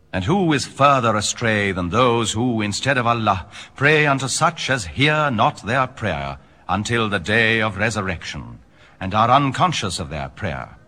And who is further astray than those who, instead of Allah, pray unto such as hear not their prayer until the day of resurrection, and are unconscious of their prayer,